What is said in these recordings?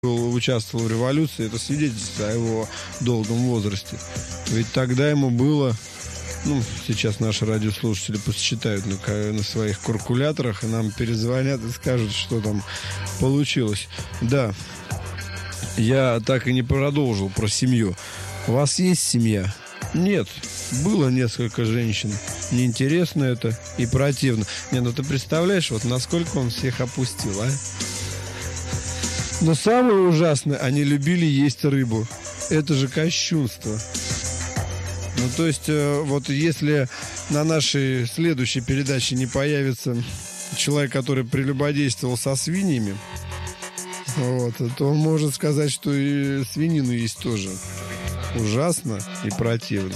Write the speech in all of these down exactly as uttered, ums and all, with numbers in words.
участвовал в революции, это свидетельство о его долгом возрасте. Ведь тогда ему было, ну, сейчас наши радиослушатели посчитают на, на своих калькуляторах и нам перезвонят и скажут, что там получилось. Да, я так и не продолжил про семью. У вас есть семья? Нет. Было несколько женщин. Неинтересно это и противно. Не, ну ты представляешь, вот насколько он всех опустил, а? Но самое ужасное, они любили есть рыбу. Это же кощунство. Ну, то есть, э, вот если на нашей следующей передаче не появится человек, который прелюбодействовал со свиньями, вот, то он может сказать, что и свинину есть тоже ужасно и противно.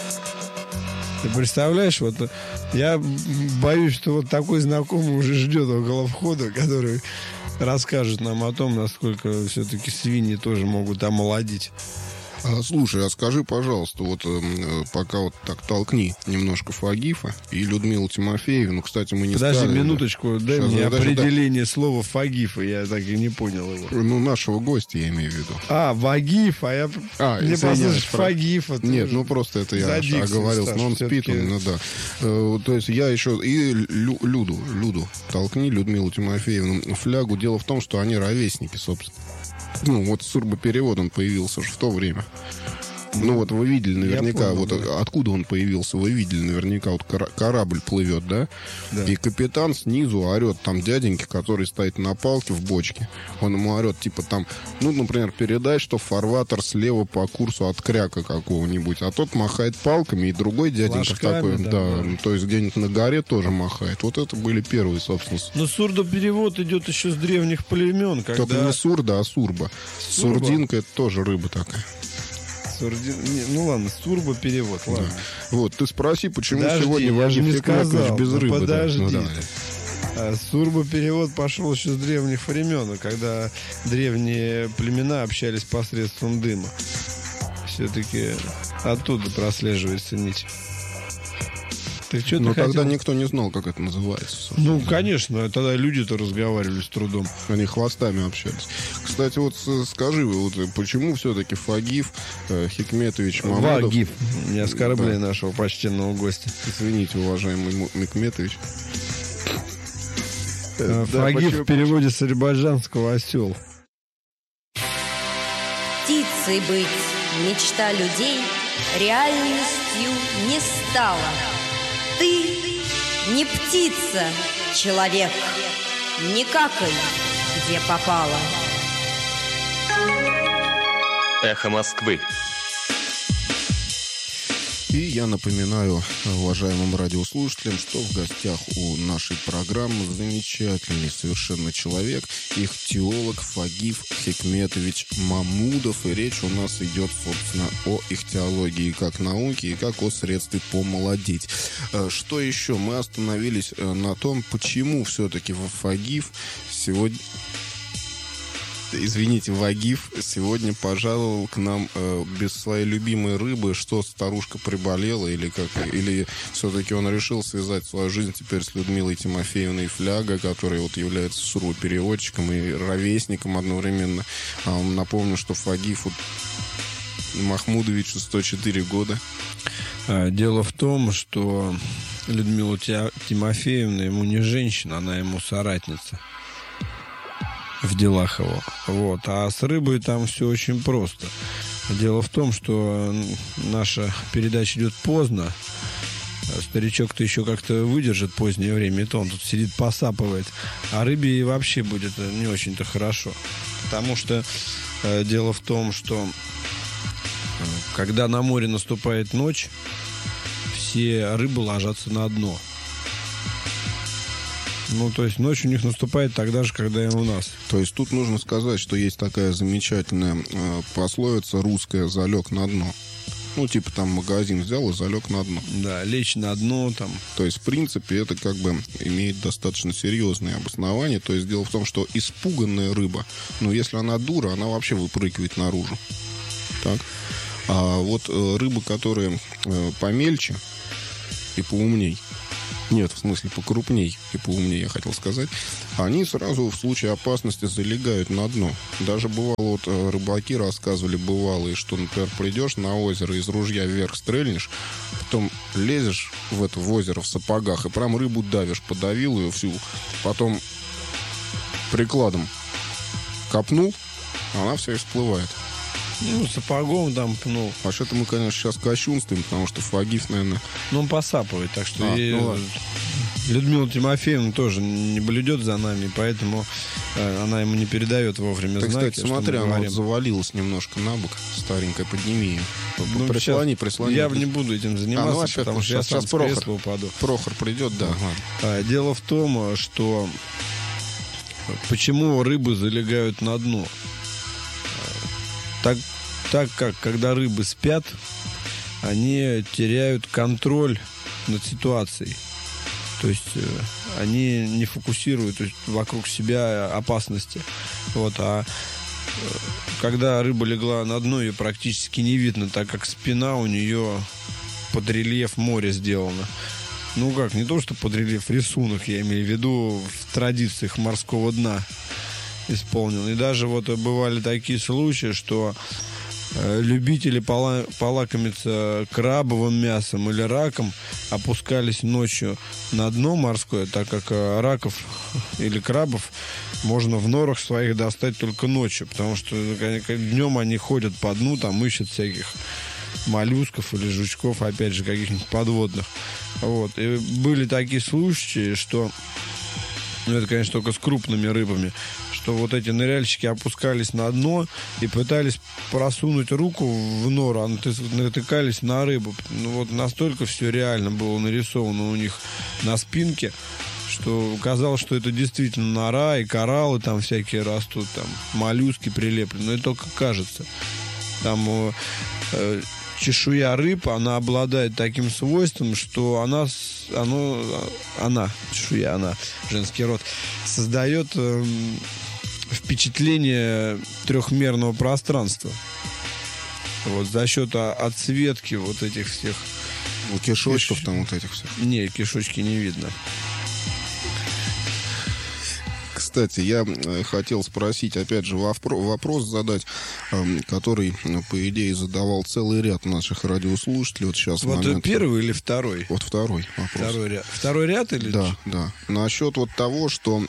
Ты представляешь, вот я боюсь, что вот такой знакомый уже ждет около входа, который расскажет нам о том, насколько все-таки свиньи тоже могут омолодить. А, слушай, а скажи, пожалуйста, вот э, пока вот так толкни немножко Фагифа и Людмилу Тимофеевну, кстати, мы не Подожди сказали. минуточку, дай Сейчас, мне подожди, определение да. слова Фагифа, я так и не понял его. Ну, нашего гостя я имею в виду. А, Вагиф, а я... А, мне послушать про... Фагифа. Нет, ну просто это я оговорился, но он спит, он, ну да. Э, то есть я еще... И Лю, Люду, Люду толкни, Людмилу Тимофеевну, Флягу. Дело в том, что они ровесники, собственно. Ну, вот сурбоперевод он появился же в то время. Ну, вот вы видели наверняка, понял, вот да. откуда он появился, вы видели наверняка, вот корабль плывет, да? да? И капитан снизу орет, там дяденьки, который стоит на палке в бочке, он ему орет, типа там, ну, например, передай, что фарватер слева по курсу от кряка какого-нибудь, а тот махает палками, и другой дяденька Ложками, такой, да, да, да, то есть где-нибудь на горе тоже махает. Вот это были первые, собственно. Но сурдоперевод идет еще с древних племен, когда... Только не сурда, а сурба. сурба. Сурдинка — это тоже рыба такая. Сурдин... Ну ладно, сурбо-перевод, ладно. Да. Вот, ты спроси, почему подожди, сегодня Вадим Хикметович без ну, рыбы. Подожди. Да? Ну, а, сурбо-перевод пошел еще с древних времен, когда древние племена общались посредством дыма. Все-таки оттуда прослеживается нить. Ты что-то Но хотел... тогда никто не знал, как это называется. Собственно. Ну, конечно, тогда люди-то разговаривали с трудом. Они хвостами общались. Кстати, вот скажи, вот почему все-таки Фагиф, э, Хикметович, Мамадов... Вагиф, не оскорбляй да. нашего почтенного гостя. Извините, уважаемый Хикметович. Фагиф в переводе с азербайджанского осел. Птицей быть мечта людей реальностью не стала. Ты не птица, человек, не какай, где попало. Эхо Москвы. И я напоминаю уважаемым радиослушателям, что в гостях у нашей программы замечательный совершенно человек, ихтиолог Фагиф Хикметович Мамудов. И речь у нас идет, собственно, о ихтиологии как науке и как о средстве помолодеть. Что еще? Мы остановились на том, почему все-таки Фагиф сегодня... Извините, Вагиф сегодня пожаловал к нам э, без своей любимой рыбы. Что, старушка приболела или как? Или все-таки он решил связать свою жизнь теперь с Людмилой Тимофеевной Фляга, которая вот является сурвопереводчиком и ровесником одновременно. А, напомню, что Фагифу Махмудовичу сто четыре года. Дело в том, что Людмила Тимофеевна ему не женщина, она ему соратница в делах его. Вот. А с рыбой там все очень просто. Дело в том, что наша передача идет поздно. Старичок-то еще как-то выдержит позднее время, и то он тут сидит, посапывает. А рыбе и вообще будет не очень-то хорошо. Потому что э, дело в том, что э, когда на море наступает ночь, все рыбы ложатся на дно. Ну, то есть ночь у них наступает тогда же, когда и у нас. То есть тут нужно сказать, что есть такая замечательная э, пословица русская «залег на дно». Ну, типа там магазин взял и залег на дно. Да, лечь на дно там. То есть, в принципе, это как бы имеет достаточно серьезные обоснования. То есть, дело в том, что испуганная рыба, ну, если она дура, она вообще выпрыгивает наружу. Так. А вот э, рыбы, которые э, помельче и поумней, нет, в смысле покрупней и поумнее, я хотел сказать, они сразу в случае опасности залегают на дно. Даже бывало, вот рыбаки рассказывали, бывалые, что, например, придешь на озеро, из ружья вверх стрельнешь, потом лезешь в это в озеро в сапогах и прям рыбу давишь, подавил ее всю, потом прикладом копнул, она вся и всплывает. Ну, сапогом там пнул. А что-то мы, конечно, сейчас кощунствуем, потому что Фагиф, наверное... Ну, он посапывает, так что... А, и... ну, ладно. Людмила Тимофеевна тоже не блюдет за нами, поэтому э, она ему не передает вовремя Ты, знаки. кстати, смотри, она вот завалилась немножко на бок, старенькая, подними ее. Ну, прислони, прислони. Я не буду этим заниматься, а, ну, опять, потому что я сам с кресла упаду. Прохор придет, да. А, дело в том, что почему рыбы залегают на дно. Так, так как, когда рыбы спят, они теряют контроль над ситуацией. То есть э, они не фокусируют то есть, вокруг себя опасности. Вот, а э, когда рыба легла на дно, ее практически не видно, так как спина у нее под рельеф моря сделана. Ну как, не то, что под рельеф, рисунок, я имею в виду, в традициях морского дна исполнен. И даже вот бывали такие случаи, что любители пола- полакомиться крабовым мясом или раком опускались ночью на дно морское, так как раков или крабов можно в норах своих достать только ночью, потому что днем они ходят по дну, там ищут всяких моллюсков или жучков, опять же, каких-нибудь подводных. Вот. И были такие случаи, что, ну, это, конечно, только с крупными рыбами, что вот эти ныряльщики опускались на дно и пытались просунуть руку в нору, а натыкались на рыбу. Ну, вот настолько все реально было нарисовано у них на спинке, что казалось, что это действительно нора, и кораллы там всякие растут, там моллюски прилеплены, но это только кажется. Там э, чешуя рыб, она обладает таким свойством, что она, оно, она, чешуя, она, женский род, создает э, впечатление трехмерного пространства. Вот за счет отсветки вот этих всех кишочков, там вот этих всех. Не, кишочки не видно. Кстати, я хотел спросить, опять же, вопрос задать, который, по идее, задавал целый ряд наших радиослушателей. Вот сейчас вот момент... первый или второй? Вот второй вопрос. Второй ряд. Второй ряд или? Да, да. Насчет вот того, что,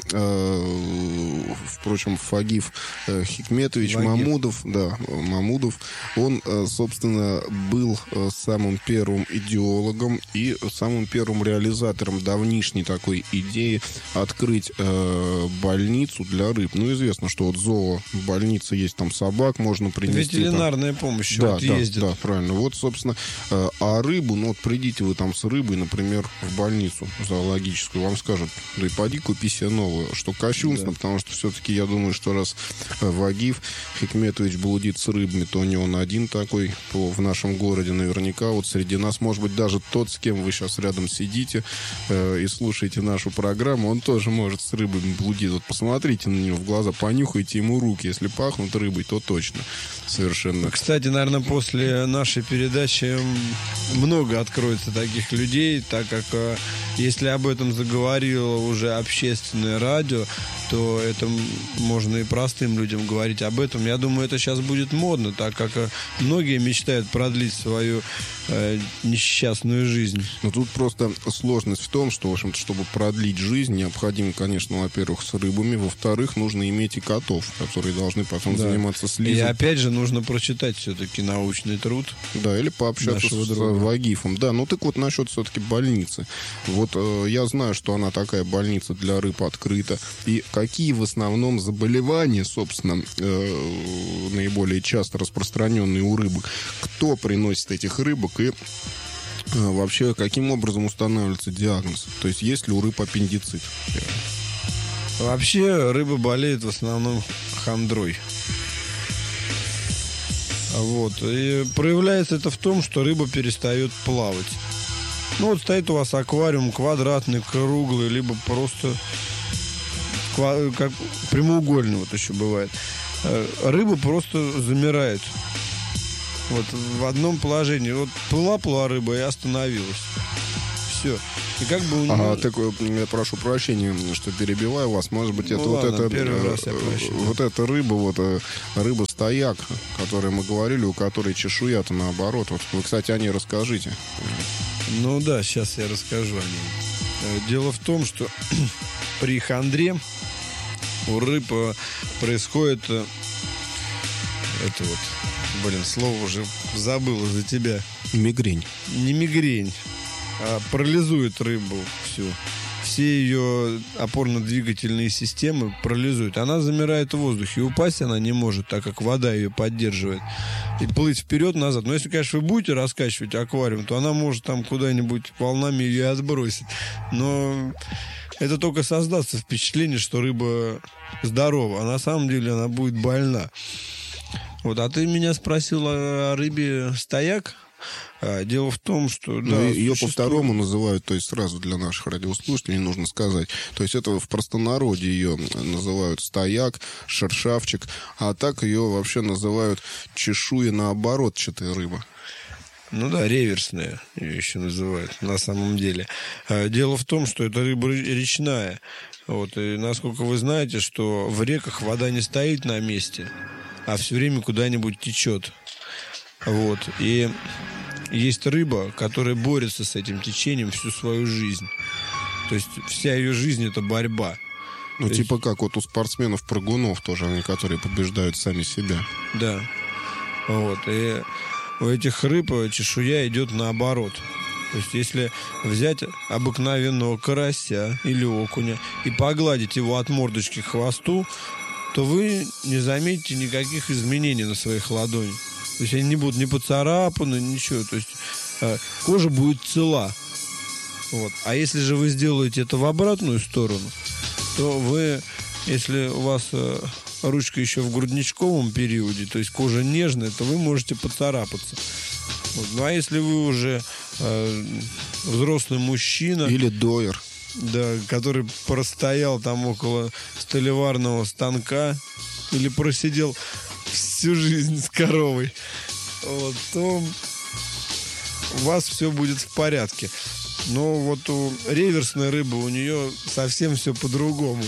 э, впрочем, Фагиф э, Хикметович Вагиф. Мамудов, да, Мамудов, он, э, собственно, был самым первым идеологом и самым первым реализатором давнишней такой идеи открыть э, больницу для рыб. Ну, известно, что вот зообольница есть, там собак можно принести. Ветеринарная там... помощь да, вот да, ездит. Да, правильно. Вот, собственно, э, а рыбу, ну, вот придите вы там с рыбой, например, в больницу зоологическую, вам скажут, да и поди купи себе новую. Что кощунственно, да. Потому что все-таки я думаю, что раз Вагиф Хикметович блудит с рыбами, то не он один такой по, в нашем городе. Наверняка вот среди нас, может быть, даже тот, с кем вы сейчас рядом сидите э, и слушаете нашу программу, он тоже может с рыбами блудить. Вот посмотрите на него в глаза, понюхайте ему руки. Если пахнут рыбой, то точно. Совершенно. Кстати, наверное, после нашей передачи много откроется таких людей, так как если об этом заговорило уже общественное радио, то это можно и простым людям говорить об этом. Я думаю, это сейчас будет модно, так как многие мечтают продлить свою э, несчастную жизнь. Но тут просто сложность в том, что, в общем-то, чтобы продлить жизнь, необходимо, конечно, во-первых, с рыбами, во-вторых, нужно иметь и котов, которые должны потом да. заниматься слизом. И опять же, нужно прочитать все-таки научный труд. Да, или пообщаться с друга. Вагифом. Да, ну так вот насчет все-таки больницы. Вот э, я знаю, что она такая больница для рыб открыта. И какие в основном заболевания, собственно, э, наиболее часто распространенные у рыбок? Кто приносит этих рыбок и э, вообще каким образом устанавливается диагноз? То есть есть ли у рыб аппендицит? Вообще рыба болеет в основном хандрой. Вот. И проявляется это в том, что рыба перестает плавать. Ну вот стоит у вас аквариум квадратный, круглый, либо просто как прямоугольный, вот еще бывает. Рыба просто замирает. Вот в одном положении. Вот плыла-плыла рыба и остановилась. все. И как бы у него... Ага, так, я прошу прощения, что перебиваю вас. Может быть, ну, это ладно, вот это вот эта рыба, вот рыба-стояк, о которой мы говорили, у которой чешуя-то наоборот. Вот вы, кстати, о ней расскажите. Ну да, сейчас я расскажу о ней. Дело в том, что при хандре у рыб происходит это вот, блин, слово уже забыл из-за тебя. Мигрень. Не мигрень, а парализует рыбу всю. Все ее опорно-двигательные системы парализуют. Она замирает в воздухе. И упасть она не может, так как вода ее поддерживает. И плыть вперед-назад. Но если, конечно, вы будете раскачивать аквариум, то она может там куда-нибудь волнами ее отбросить. Но это только создастся впечатление, что рыба здорова. А на самом деле она будет больна. Вот, а ты меня спросил о рыбе стояк? А, дело в том, что... Да, ее существует... по-второму называют, то есть сразу для наших радиослушателей нужно сказать. То есть это в простонародье ее называют стояк, шершавчик, а так ее вообще называют чешуенооборотчатая рыба. Ну да, реверсная ее еще называют на самом деле. Дело в том, что это рыба речная. Вот, и насколько вы знаете, что в реках вода не стоит на месте, а все время куда-нибудь течет. Вот. И есть рыба, которая борется с этим течением всю свою жизнь. То есть вся ее жизнь — это борьба. Ну, То типа есть... как вот у спортсменов-прыгунов тоже, они, которые побеждают сами себя. Да. Вот. И у этих рыб чешуя идет наоборот. То есть если взять обыкновенного карася или окуня и погладить его от мордочки к хвосту, то вы не заметите никаких изменений на своих ладонях. То есть они не будут ни поцарапаны, ничего. То есть э, кожа будет цела. Вот. А если же вы сделаете это в обратную сторону, то вы, если у вас э, ручка еще в грудничковом периоде, то есть кожа нежная, то вы можете поцарапаться. Вот. Ну а если вы уже э, взрослый мужчина... Или дойер. Да, который простоял там около столеварного станка или просидел всю жизнь с коровой, вот, то у вас все будет в порядке. Но вот у реверсной рыбы у нее совсем все по-другому.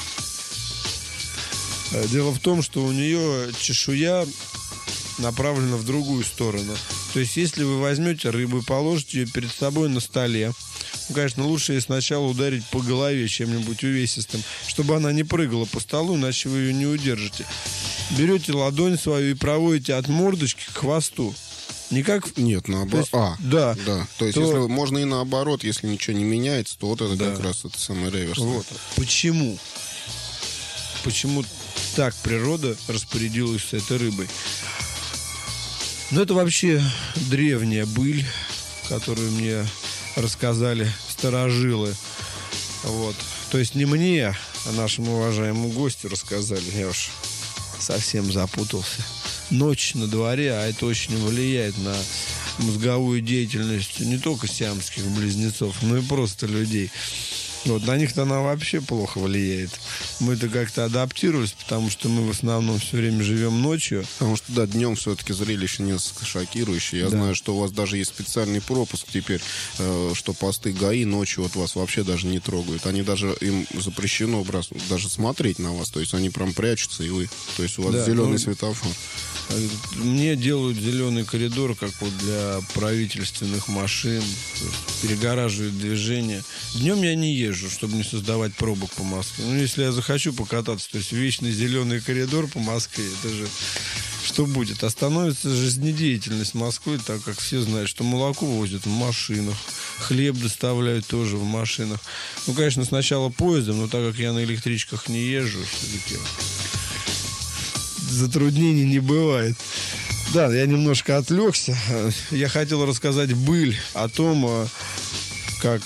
Дело в том, что у нее чешуя направлена в другую сторону. То есть, если вы возьмете рыбу и положите ее перед собой на столе, ну, конечно, лучше ей сначала ударить по голове чем-нибудь увесистым, чтобы она не прыгала по столу, иначе вы ее не удержите. Берете ладонь свою и проводите от мордочки к хвосту. Не как... Нет, наоборот. А, да. да. То есть, то... если можно и наоборот, если ничего не меняется, то вот это да. как раз это самый реверс. Вот. Почему? Почему так природа распорядилась с этой рыбой? Ну, это вообще древняя быль, которую мне рассказали старожилы. Вот. То есть не мне, а нашему уважаемому гостю рассказали. Я уж совсем запутался. Ночь на дворе, а это очень влияет на мозговую деятельность не только сиамских близнецов, но и просто людей. Вот, на них-то она вообще плохо влияет. Мы-то как-то адаптировались, потому что мы в основном все время живем ночью. Потому что, да, днем все-таки зрелище несколько шокирующее. Я да. знаю, что у вас даже есть специальный пропуск теперь, э, что посты ГАИ ночью вот вас вообще даже не трогают. Они даже, им запрещено даже смотреть на вас. То есть они прям прячутся, и вы... То есть у вас да, зеленый ну, светофор. Мне делают зеленый коридор, как вот для правительственных машин. Перегораживают движение. Днем я не езжу, чтобы не создавать пробок по Москве. Ну, если я захочу покататься, то есть вечный зеленый коридор по Москве, это же что будет? Остановится жизнедеятельность Москвы, так как все знают, что молоко возят в машинах, хлеб доставляют тоже в машинах. Ну, конечно, сначала поездом, но так как я на электричках не езжу, все-таки затруднений не бывает. Да, я немножко отвлекся. Я хотел рассказать быль о том, как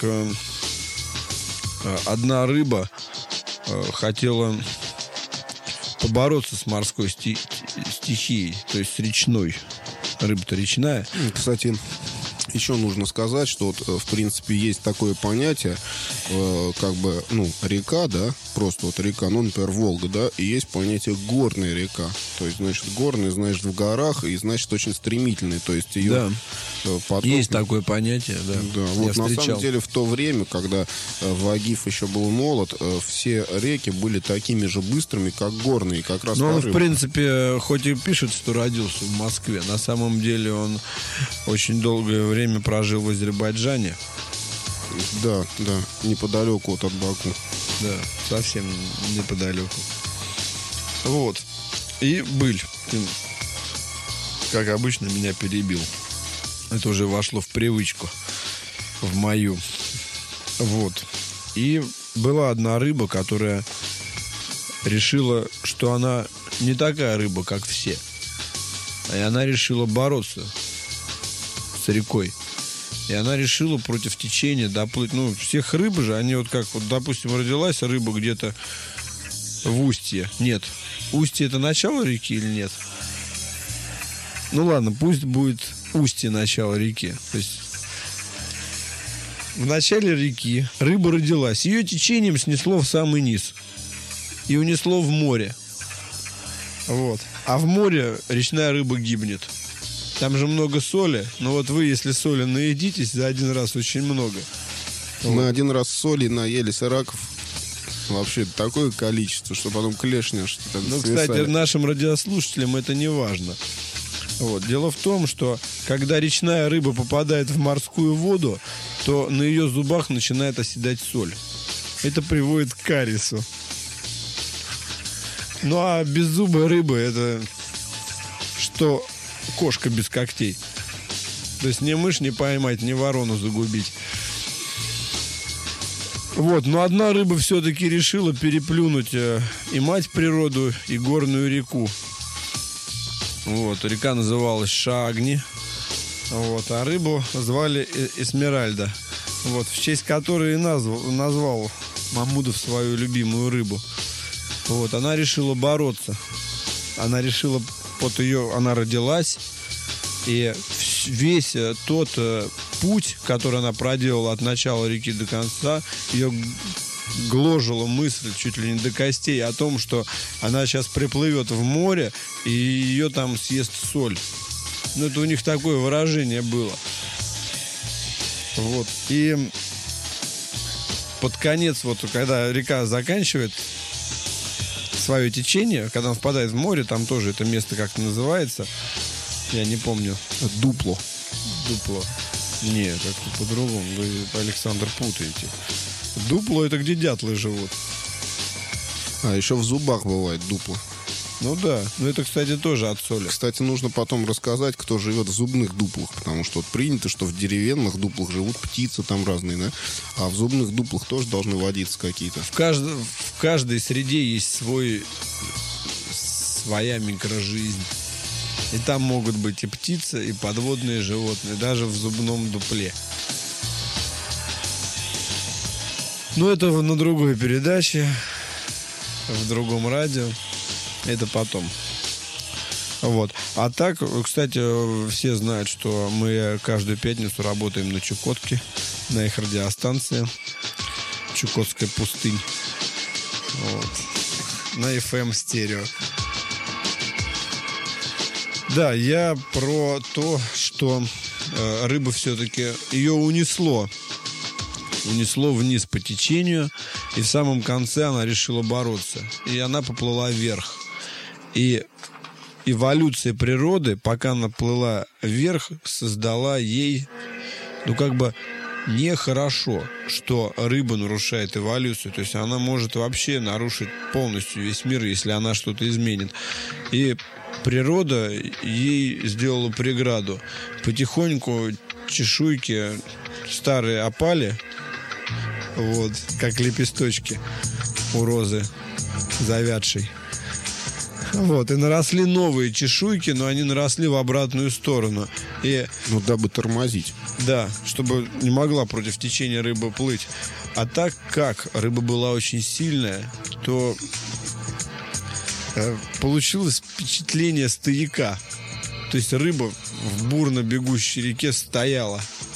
одна рыба хотела побороться с морской сти- стихией, то есть с речной. Рыба-то речная. Кстати, Еще нужно сказать, что вот, в принципе, есть такое понятие, э, как бы, ну, река, да, просто вот река, ну, например, Волга, да, и есть понятие горная река. То есть, значит, горная, значит, в горах, и, значит, очень стремительная. То есть, ее да. поток... Есть такое понятие, да. Да, вот на самом деле в то время, когда э, Вагиф еще был молод, э, все реки были такими же быстрыми, как горные, как раз. Ну, он, в принципе, хоть и пишет, что родился в Москве, на самом деле он очень долгое время время прожил в Азербайджане. Да, да, неподалеку вот от Баку. Да, совсем неподалеку. Вот. И Быль, ты, как обычно, меня перебил. Это уже вошло в привычку, в мою. Вот. И была одна рыба, которая решила, что она не такая рыба, как все. И она решила бороться с рекой. И она решила против течения доплыть. Ну, всех рыб же, они вот как, вот, допустим, родилась рыба где-то в устье. Нет. Устье — это начало реки или нет? Ну ладно, пусть будет устье начала реки. То есть в начале реки рыба родилась. Ее течением снесло в самый низ. И унесло в море. Вот. А в море речная рыба гибнет. Там же много соли. Но вот вы, если соли наедитесь, за один раз очень много. Мы вот. один раз соли наелись раков. Вообще такое количество, что потом клешня что-то Ну, свисали. Кстати, нашим радиослушателям это не важно. Вот. Дело в том, что когда речная рыба попадает в морскую воду, то на ее зубах начинает оседать соль. Это приводит к кариесу. Ну а беззубая рыба — это что кошка без когтей. То есть ни мышь не поймать, ни ворону загубить. Вот, но одна рыба все-таки решила переплюнуть э, и мать природу, и горную реку. Вот, река называлась Шаагни. Вот, а рыбу звали Эсмеральда. Вот, в честь которой и назвал, назвал Мамудов свою любимую рыбу. Вот, она решила бороться. Она решила, вот ее, она родилась, и весь тот э, путь, который она проделала от начала реки до конца, ее гложила мысль чуть ли не до костей о том, что она сейчас приплывет в море, и ее там съест соль. Ну, это у них такое выражение было. Вот. И под конец, вот когда река заканчивает свое течение, когда он впадает в море, там тоже это место как-то называется, я не помню. Дупло. Дупло. Нет, как-то по-другому. Вы, Александр, путаете. Дупло — это где дятлы живут. А, еще в зубах бывает дупло. Ну да, но это, кстати, тоже от соли. Кстати, нужно потом рассказать, кто живет в зубных дуплах, потому что вот принято, что в деревянных дуплах живут птицы там разные, да? А в зубных дуплах тоже должны водиться какие-то. В, кажд... в каждой среде есть свой... своя микрожизнь. И там могут быть и птицы, и подводные животные, даже в зубном дупле. Но это на другой передаче, в другом радио. Это потом. Вот. А так, кстати, все знают, что мы каждую пятницу работаем на Чукотке, на их радиостанции Чукотская пустынь. Вот. На эф эм стерео. Да, я про то, что э, рыба все-таки ее унесло. Унесло вниз по течению. И в самом конце она решила бороться. И она поплыла вверх. И эволюция природы, пока она плыла вверх, создала ей, ну, как бы нехорошо, что рыба нарушает эволюцию. То есть она может вообще нарушить полностью весь мир, если она что-то изменит. И природа ей сделала преграду. Потихоньку чешуйки старые опали, вот, как лепесточки у розы завядшей. Вот, и наросли новые чешуйки, но они наросли в обратную сторону. И, ну, дабы тормозить. Да, чтобы не могла против течения рыба плыть. А так как рыба была очень сильная, то э, получилось впечатление стояка. То есть рыба в бурно бегущей реке стояла.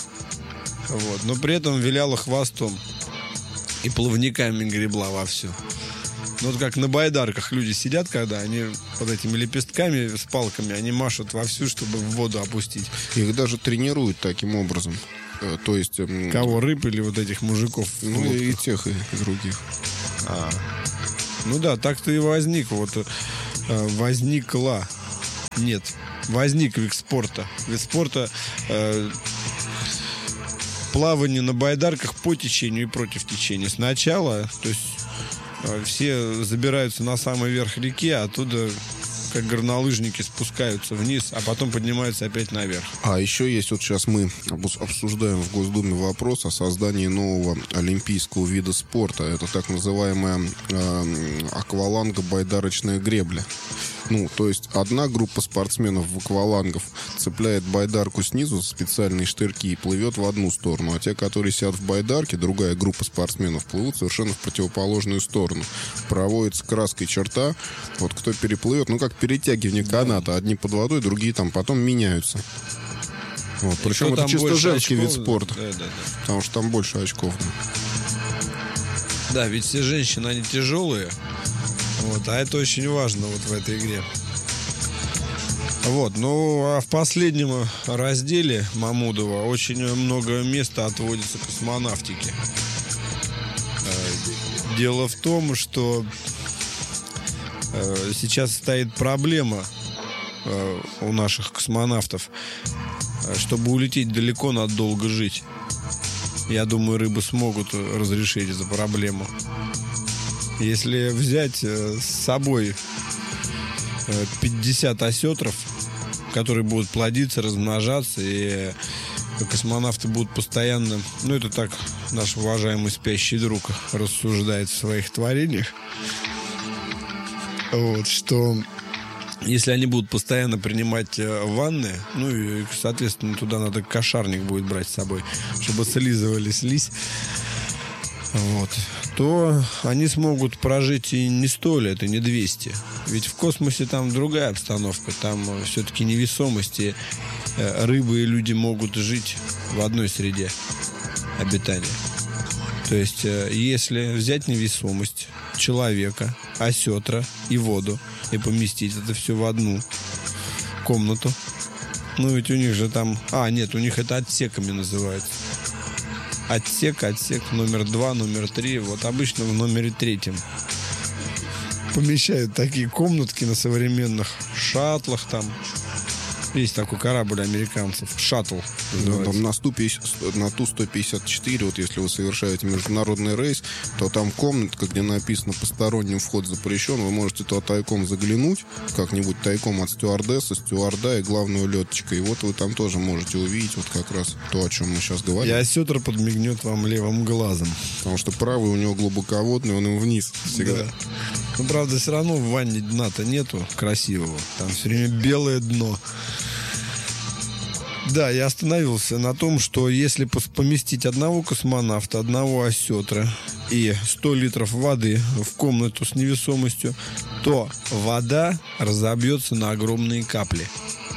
Вот. Но при этом виляла хвостом и плавниками гребла вовсю. Ну, вот как на байдарках люди сидят, когда они под этими лепестками с палками, они машут вовсю, чтобы в воду опустить. Их даже тренируют таким образом. То есть... Кого, рыб или вот этих мужиков? Ну, вот и тех, и других. А. Ну да, так-то и возник. Вот возникла. Нет, возник вид спорта. Вид спорта э, плавание на байдарках по течению и против течения. Сначала, то есть э, все забираются на самый верх реки, а оттуда, как горнолыжники, спускаются вниз, а потом поднимаются опять наверх. А еще есть, вот сейчас мы обсуждаем в Госдуме вопрос о создании нового олимпийского вида спорта. Это так называемая э, акваланго-байдарочная гребля. Ну, то есть одна группа спортсменов в аквалангов цепляет байдарку снизу за специальные штырьки и плывет в одну сторону, а те, которые сидят в байдарке, другая группа спортсменов, плывут совершенно в противоположную сторону. Проводится краской черта, вот кто переплывет, ну, как перетягивание каната, одни под водой, другие там потом меняются. Вот. Причем это чисто женский очков, вид спорта, да, да, да. Потому что там больше очков. Да, ведь все женщины, они тяжелые. Вот, а это очень важно вот в этой игре. Вот, ну, а в последнем разделе Мамудова очень много места отводится космонавтике. Дело в том, что сейчас стоит проблема у наших космонавтов, чтобы улететь далеко, надо долго жить. Я думаю, рыбы смогут разрешить эту проблему. Если взять с собой пятьдесят осетров, которые будут плодиться, размножаться, и космонавты будут постоянно... Ну, это так наш уважаемый спящий друг рассуждает в своих творениях. Вот, что если они будут постоянно принимать ванны, ну, и, соответственно, туда надо кошарник будет брать с собой, чтобы слизывали слизь, вот, то они смогут прожить и не сто лет, и не двести. Ведь в космосе там другая обстановка. Там все-таки невесомость, и рыбы и люди могут жить в одной среде обитания. То есть, если взять невесомость человека, осетра и воду и поместить это все в одну комнату, ну ведь у них же там... А, нет, у них это отсеками называется. Отсек, отсек номер два, номер три. Вот обычно в номере третьем помещают такие комнатки на современных шаттлах там. Есть такой корабль американцев, шаттл. Да, там на, на Ту сто пятьдесят четыре, вот если вы совершаете международный рейс, то там комнатка, где написано «посторонним вход запрещен». Вы можете туда тайком заглянуть, как-нибудь тайком от стюардессы, стюарда и главного летчика. И вот вы там тоже можете увидеть вот как раз то, о чем мы сейчас говорим. И осетр подмигнет вам левым глазом. Потому что правый у него глубоководный, он им вниз всегда. Да. Ну, правда, все равно в ванне дна-то нету красивого. Там все время белое дно. Да, я остановился на том, что если поместить одного космонавта, одного осетра и сто литров воды в комнату с невесомостью, то вода разобьется на огромные капли.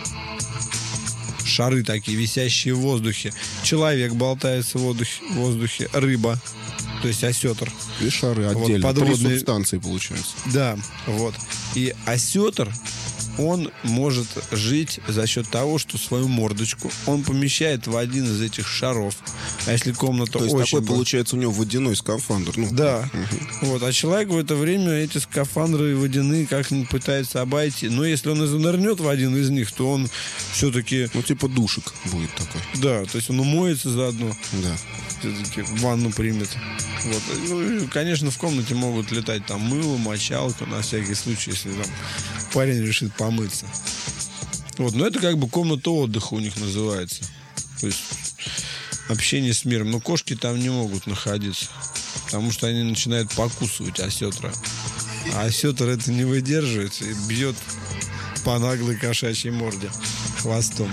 Шары такие, висящие в воздухе. Человек болтается в воздухе, в воздухе. Рыба, то есть осетр. И шары отдельно. Вот, подводные... Три субстанции получается. Да, вот. И осетр, он может жить за счет того, что свою мордочку он помещает в один из этих шаров. А если комната То есть очень... такой, получается, у него водяной скафандр. Ну. Да. Угу. Вот. А человек в это время эти скафандры водяные как-нибудь пытается обойти. Но если он и занырнет в один из них, то он все-таки... Ну, типа душек будет такой. Да, то есть он умоется заодно. Да. Все-таки ванну примет. Вот. Ну, и, конечно, в комнате могут летать там мыло, мочалка, на всякий случай, если там парень решит помыться. Вот. Но это как бы комната отдыха у них называется. То есть общение с миром. Но кошки там не могут находиться, потому что они начинают покусывать осетра. А осетр это не выдерживает и бьет по наглой кошачьей морде хвостом.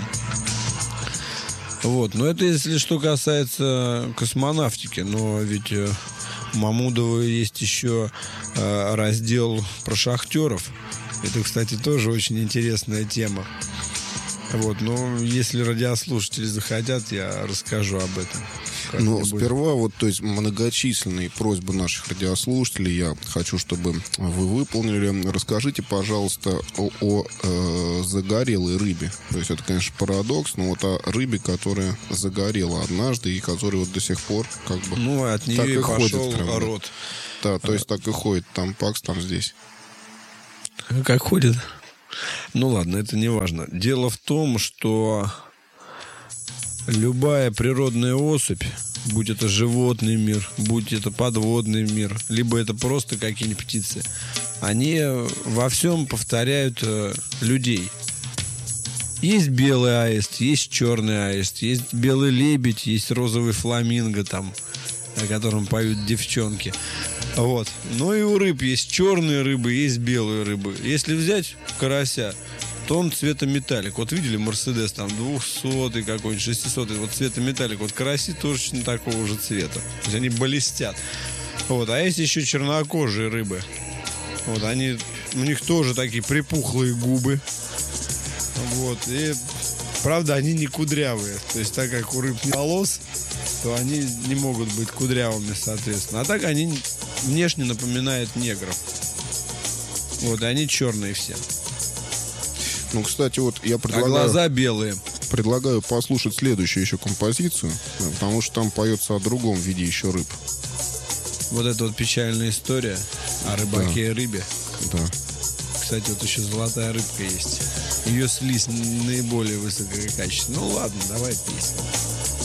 Вот, но это если что касается космонавтики, но ведь у Мамудова есть еще э, раздел про шахтеров. Это, кстати, тоже очень интересная тема. Вот, но если радиослушатели захотят, я расскажу об этом. Ну, сперва вот, то есть, многочисленные просьбы наших радиослушателей я хочу, чтобы вы выполнили. Расскажите, пожалуйста, о, о э, загорелой рыбе. То есть, это, конечно, парадокс, но вот о рыбе, которая загорела однажды и которая вот до сих пор как бы ну, от нее так и пошел ходит. рот. Да, то есть, так и ходит. Там пакс, там здесь. Как ходит? Ну, ладно, это не важно. Дело в том, что любая природная особь, будь это животный мир, будь это подводный мир, либо это просто какие-нибудь птицы, они во всем повторяют э, людей. Есть белый аист, есть черный аист, есть белый лебедь, есть розовый фламинго, там, о котором поют девчонки. Вот. Но и у рыб есть черные рыбы, есть белые рыбы. Если взять карася, то он цвета металлик. Вот видели Мерседес там двухсотый какой-нибудь, шестисотый, вот цвета металлик. Вот караси точно такого же цвета. То есть они блестят. Вот. А есть еще чернокожие рыбы. Вот они, у них тоже такие припухлые губы. Вот. И правда, они не кудрявые. То есть так как у рыб нет волос, то они не могут быть кудрявыми, соответственно. А так они внешне напоминают негров. Вот, и они черные все. Ну, кстати, вот я предлагаю... А глаза белые. Предлагаю послушать следующую еще композицию, потому что там поется о другом виде еще рыб. Вот это вот печальная история о рыбаке да. и рыбе. Да. Кстати, вот еще золотая рыбка есть. Ее слизь наиболее высококачественная. Ну ладно, давай песню.